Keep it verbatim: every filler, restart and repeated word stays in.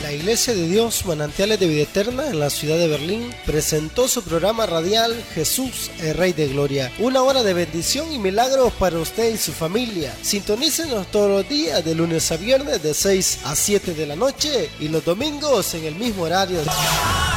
La Iglesia de Dios Manantiales de Vida Eterna en la ciudad de Berlín presentó su programa radial Jesús, el Rey de Gloria. Una hora de bendición y milagros para usted y su familia. Sintonícenos todos los días de lunes a viernes de seis a siete de la noche y los domingos en el mismo horario.